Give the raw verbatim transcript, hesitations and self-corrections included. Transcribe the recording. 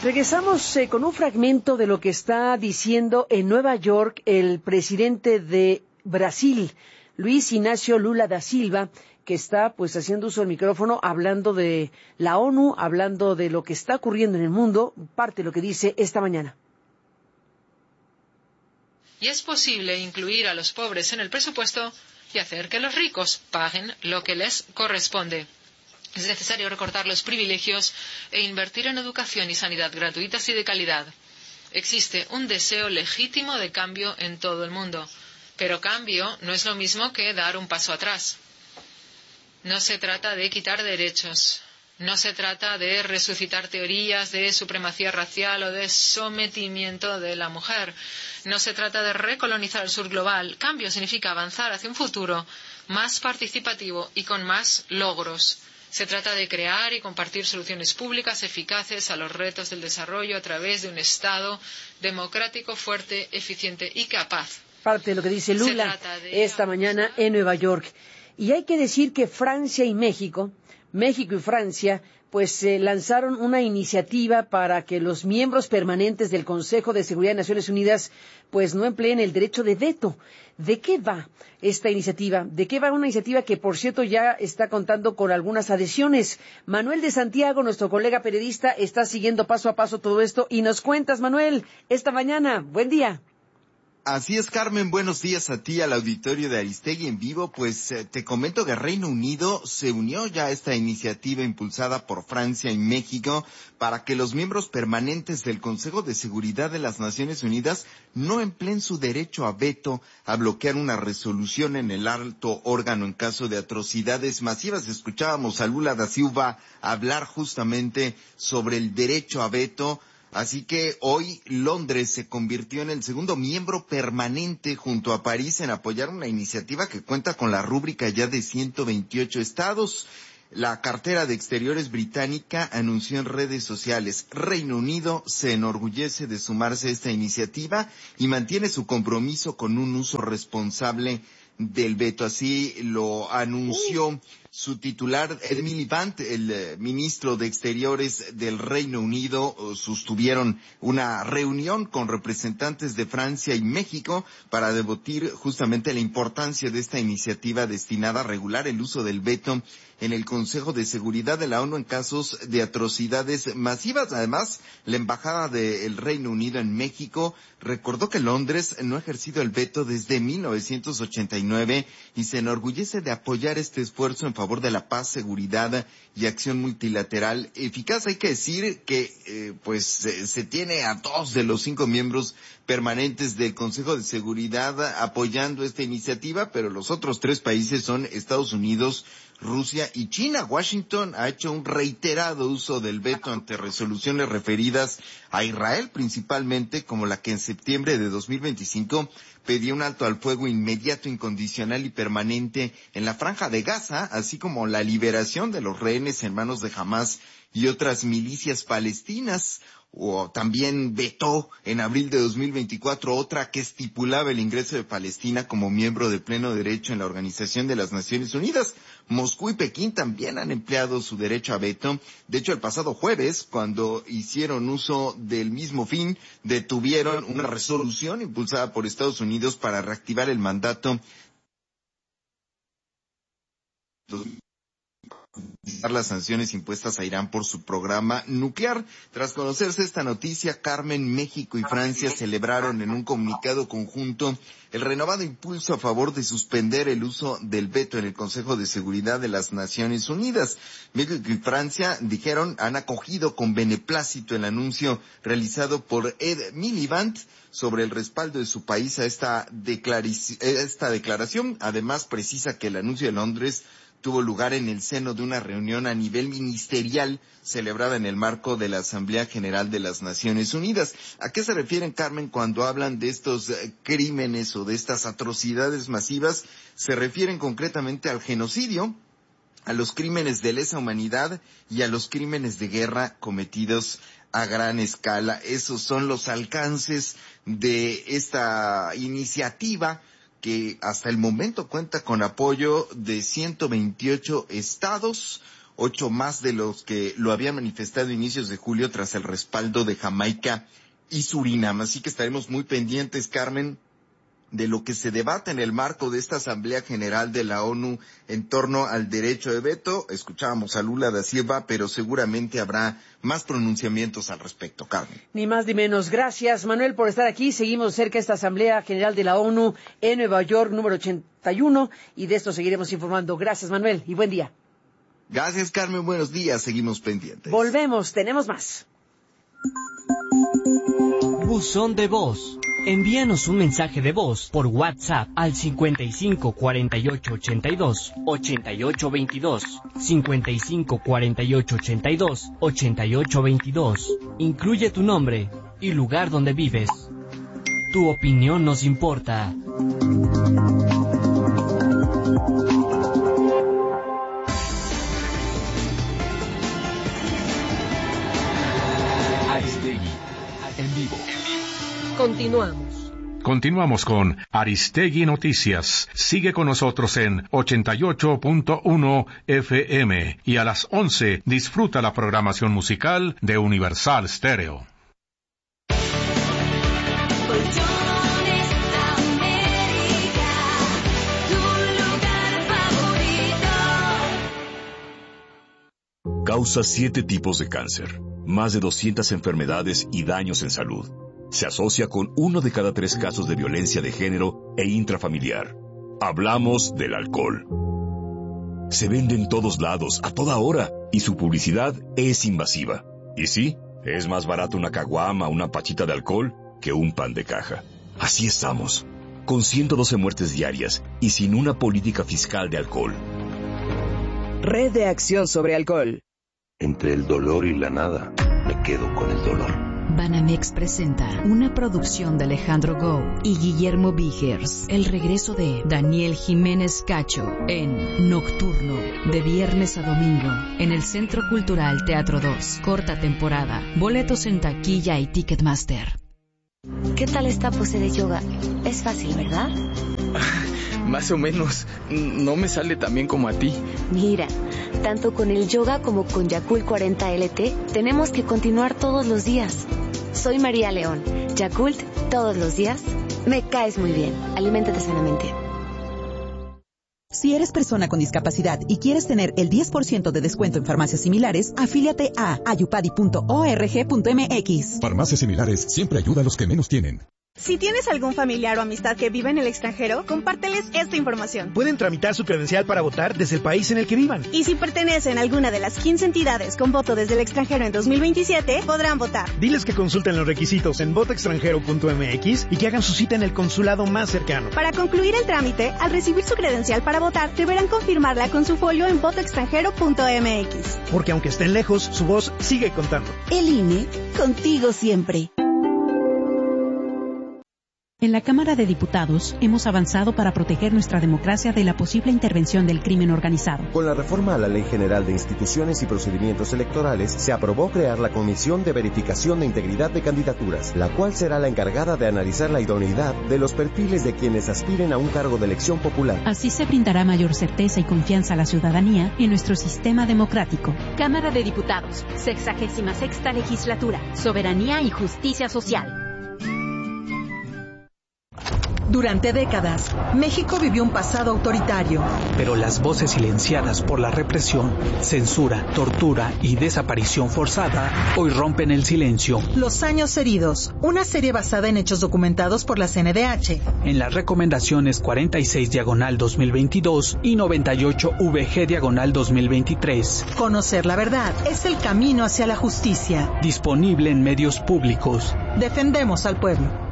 Regresamos eh, con un fragmento de lo que está diciendo en Nueva York el presidente de Brasil, Luis Inácio Lula da Silva, que está pues haciendo uso del micrófono, hablando de la ONU, hablando de lo que está ocurriendo en el mundo, parte de lo que dice esta mañana. Y es posible incluir a los pobres en el presupuesto y hacer que los ricos paguen lo que les corresponde. Es necesario recortar los privilegios e invertir en educación y sanidad gratuitas y de calidad. Existe un deseo legítimo de cambio en todo el mundo, pero cambio no es lo mismo que dar un paso atrás. No se trata de quitar derechos, no se trata de resucitar teorías de supremacía racial o de sometimiento de la mujer. No se trata de recolonizar el sur global. Cambio significa avanzar hacia un futuro más participativo y con más logros. Se trata de crear y compartir soluciones públicas eficaces a los retos del desarrollo a través de un Estado democrático, fuerte, eficiente y capaz. Parte de lo que dice Lula esta mañana en Nueva York. Y hay que decir que Francia y México, México y Francia, pues eh, lanzaron una iniciativa para que los miembros permanentes del Consejo de Seguridad de Naciones Unidas pues no empleen el derecho de veto. ¿De qué va esta iniciativa? ¿De qué va una iniciativa que, por cierto, ya está contando con algunas adhesiones? Manuel de Santiago, nuestro colega periodista, está siguiendo paso a paso todo esto y nos cuentas, Manuel, esta mañana. Buen día. Así es, Carmen, buenos días a ti, al auditorio de Aristegui en vivo. Pues eh, te comento que Reino Unido se unió ya a esta iniciativa impulsada por Francia y México para que los miembros permanentes del Consejo de Seguridad de las Naciones Unidas no empleen su derecho a veto a bloquear una resolución en el alto órgano en caso de atrocidades masivas. Escuchábamos a Lula da Silva hablar justamente sobre el derecho a veto. Así que hoy Londres se convirtió en el segundo miembro permanente junto a París en apoyar una iniciativa que cuenta con la rúbrica ya de ciento veintiocho estados. La cartera de Exteriores británica anunció en redes sociales: Reino Unido se enorgullece de sumarse a esta iniciativa y mantiene su compromiso con un uso responsable del veto. Así lo anunció su titular, Ed Miliband, el eh, ministro de Exteriores del Reino Unido. Sostuvieron una reunión con representantes de Francia y México para debatir justamente la importancia de esta iniciativa destinada a regular el uso del veto en el Consejo de Seguridad de la ONU en casos de atrocidades masivas. Además, la Embajada del Reino Unido en México recordó que Londres no ha ejercido el veto desde mil novecientos ochenta y nueve y se enorgullece de apoyar este esfuerzo en favor de la paz, seguridad y acción multilateral eficaz. Hay que decir que eh, pues se, se tiene a dos de los cinco miembros permanentes del Consejo de Seguridad apoyando esta iniciativa, pero los otros tres países son Estados Unidos, Rusia y China. Washington ha hecho un reiterado uso del veto ante resoluciones referidas a Israel, principalmente como la que en septiembre de dos mil veinticinco pedía un alto al fuego inmediato, incondicional y permanente en la Franja de Gaza, así como la liberación de los rehenes en manos de Hamás y otras milicias palestinas. O también vetó en abril de dos mil veinticuatro otra que estipulaba el ingreso de Palestina como miembro de pleno derecho en la Organización de las Naciones Unidas. Moscú y Pekín también han empleado su derecho a veto. De hecho, el pasado jueves, cuando hicieron uso del mismo fin, detuvieron una resolución impulsada por Estados Unidos para reactivar el mandato las sanciones impuestas a Irán por su programa nuclear. Tras conocerse esta noticia, Carmen, México y Francia celebraron en un comunicado conjunto el renovado impulso a favor de suspender el uso del veto en el Consejo de Seguridad de las Naciones Unidas. México y Francia, dijeron, han acogido con beneplácito el anuncio realizado por Ed Miliband sobre el respaldo de su país a esta, declaraci- esta declaración. Además, precisa que el anuncio de Londres tuvo lugar en el seno de una reunión a nivel ministerial celebrada en el marco de la Asamblea General de las Naciones Unidas. ¿A qué se refieren, Carmen, cuando hablan de estos eh, crímenes o de estas atrocidades masivas? Se refieren concretamente al genocidio, a los crímenes de lesa humanidad y a los crímenes de guerra cometidos a gran escala. Esos son los alcances de esta iniciativa, que hasta el momento cuenta con apoyo de ciento veintiocho estados, ocho más de los que lo habían manifestado a inicios de julio tras el respaldo de Jamaica y Surinam. Así que estaremos muy pendientes, Carmen, de lo que se debate en el marco de esta Asamblea General de la ONU en torno al derecho de veto. Escuchábamos a Lula da Silva, pero seguramente habrá más pronunciamientos al respecto, Carmen. Ni más ni menos. Gracias, Manuel, por estar aquí. Seguimos cerca de esta Asamblea General de la ONU en Nueva York, número ochenta y uno, y de esto seguiremos informando. Gracias, Manuel, y buen día. Gracias, Carmen. Buenos días. Seguimos pendientes. Volvemos. Tenemos más. Buzón de voz. Envíanos un mensaje de voz por WhatsApp al cincuenta y cinco cuarenta y ocho ochenta y dos ochenta y ocho veintidós, cincuenta y cinco cuarenta y ocho ochenta y dos ochenta y ocho veintidós. Incluye tu nombre y lugar donde vives. Tu opinión nos importa. Aristegui, en vivo. Continuamos. Continuamos con Aristegui Noticias. Sigue con nosotros en ochenta y ocho punto uno F M y a las once disfruta la programación musical de Universal Stereo. Causa siete tipos de cáncer, más de doscientas enfermedades y daños en salud. Se asocia con uno de cada tres casos de violencia de género e intrafamiliar. Hablamos del alcohol. Se vende en todos lados, a toda hora, y su publicidad es invasiva. Y sí, es más barato una caguama o una pachita de alcohol que un pan de caja. Así estamos, con ciento doce muertes diarias y sin una política fiscal de alcohol. Red de Acción sobre Alcohol. Entre el dolor y la nada, me quedo con el dolor. Banamex presenta una producción de Alejandro Gou y Guillermo Vigers, el regreso de Daniel Jiménez Cacho en Nocturno, de viernes a domingo, en el Centro Cultural Teatro dos, corta temporada, boletos en taquilla y Ticketmaster. ¿Qué tal esta pose de yoga? Es fácil, ¿verdad? Más o menos, no me sale tan bien como a ti. Mira, tanto con el yoga como con Yakult cuarenta L T, tenemos que continuar todos los días. Soy María León. Yakult, todos los días. Me caes muy bien. Aliméntate sanamente. Si eres persona con discapacidad y quieres tener el diez por ciento de descuento en farmacias similares, afíliate a ayupadi punto org punto m x. Farmacias similares siempre ayuda a los que menos tienen. Si tienes algún familiar o amistad que vive en el extranjero, compárteles esta información. Pueden tramitar su credencial para votar desde el país en el que vivan. Y si pertenecen a alguna de las quince entidades con voto desde el extranjero en dos mil veintisiete, podrán votar. Diles que consulten los requisitos en voto extranjero punto m x y que hagan su cita en el consulado más cercano. Para concluir el trámite, al recibir su credencial para votar, deberán confirmarla con su folio en voto extranjero punto m x. Porque aunque estén lejos, su voz sigue contando. El I N E, contigo siempre. En la Cámara de Diputados hemos avanzado para proteger nuestra democracia de la posible intervención del crimen organizado. Con la reforma a la Ley General de Instituciones y Procedimientos Electorales, se aprobó crear la Comisión de Verificación de Integridad de Candidaturas, la cual será la encargada de analizar la idoneidad de los perfiles de quienes aspiren a un cargo de elección popular. Así se brindará mayor certeza y confianza a la ciudadanía en nuestro sistema democrático. Cámara de Diputados, sexagésima sexta legislatura, soberanía y justicia social. Durante décadas, México vivió un pasado autoritario. Pero las voces silenciadas por la represión, censura, tortura y desaparición forzada hoy rompen el silencio. Los años heridos, una serie basada en hechos documentados por la C N D H. En las recomendaciones cuarenta y seis diagonal dos mil veintidós y noventa y ocho V G diagonal dos mil veintitrés. Conocer la verdad es el camino hacia la justicia. Disponible en medios públicos. Defendemos al pueblo.